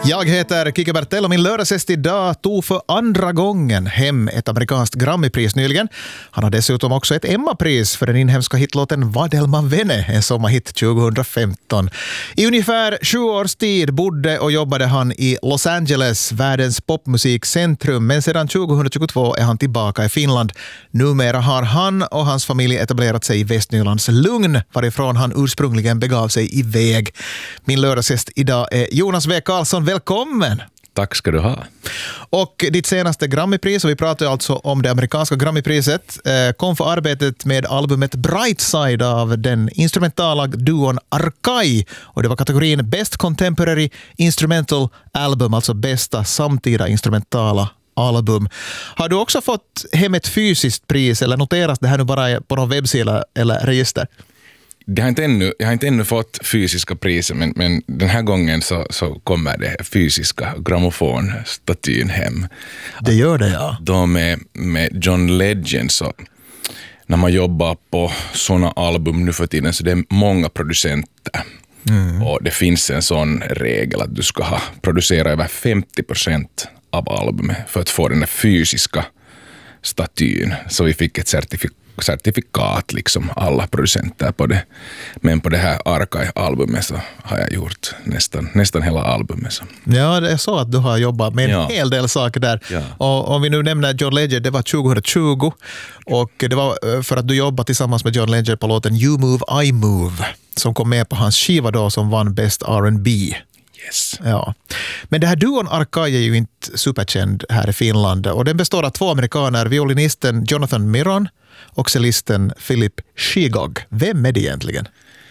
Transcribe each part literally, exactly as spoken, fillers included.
Jag heter Kike Bertell och min lördagsgäst idag tog för andra gången hem ett amerikanskt Grammypris nyligen. Han har dessutom också ett Emma-pris för den inhemska hitlåten Vadelma Vene, en sommarhit tjugohundrafemton. I ungefär sju års tid bodde och jobbade han i Los Angeles, världens popmusikcentrum, men sedan tjugohundratjugotvå är han tillbaka i Finland. Numera har han och hans familj etablerat sig i Västnylands Lugn, varifrån han ursprungligen begav sig iväg. Min lördagsgäst idag är Jonas W. Karlsson. Välkommen! Tack ska du ha. Och ditt senaste Grammypris, och vi pratar alltså om det amerikanska Grammypriset, kom för arbetet med albumet Brightside av den instrumentala duon Arkai. Och det var kategorin Best Contemporary Instrumental Album, alltså bästa samtida instrumentala album. Har du också fått hem ett fysiskt pris, eller noteras det här nu bara på någon webbsida eller register? Det har inte ännu, jag har inte ännu fått fysiska priser, men, men den här gången så, så kommer det fysiska grammofonstatyn hem. Det gör det, ja. De med, med John Legend, så när man jobbar på såna album nu för tiden så det är många producenter. Mm. Och det finns en sån regel att du ska ha producerat över femtio procent av albumet för att få den där fysiska statyn. Så vi fick ett certifikat certifikat liksom alla producenter på det. Men på det här Arkai-albumet så har jag gjort nästan, nästan hela albumet. Så. Ja, det är så att du har jobbat med en ja. hel del saker där. Ja. Och om vi nu nämner John Legend, det var tjugohundratjugo och det var för att du jobbade tillsammans med John Legend på låten You Move, I Move som kom med på hans skiva då som vann Best R and B. Yes. Ja. Men det här duon Arkai är ju inte superkänd här i Finland och den består av två amerikaner, violinisten Jonathan Miron och cellisten Philip Shigog. Vem är det egentligen?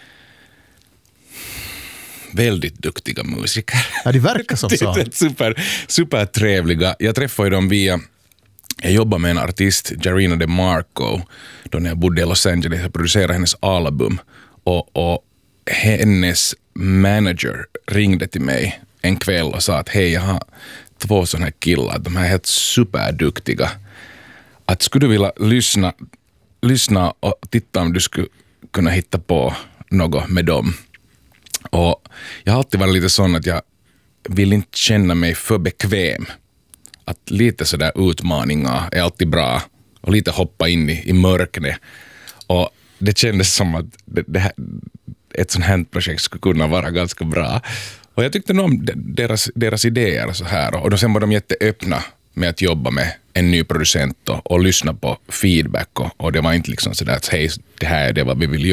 Väldigt duktiga musiker. Ja, det verkar som så. Det är super, super trevliga. Jag träffade dem via, jag jobbar med en artist, Jarina DeMarco, då när jag bodde i Los Angeles. Jag producerade hennes album och, och hennes manager ringde till mig en kväll och sa att hej, jag har två sådana här killar, de här är helt superduktiga. Att skulle du vilja lyssna, lyssna och titta om du skulle kunna hitta på något med dem. Och jag har alltid varit lite sån att jag vill inte känna mig för bekväm. Att lite sådär utmaningar är alltid bra och lite hoppa in i, i mörkret. Och det kändes som att det, det här, ett sånt här projekt skulle kunna vara ganska bra. Och jag tyckte nog om deras, deras idéer och så här. Och då sen var de jätteöppna med att jobba med en ny producent och, och lyssna på feedback. Och, och det var inte liksom sådär att hej, det här är det vad vi vill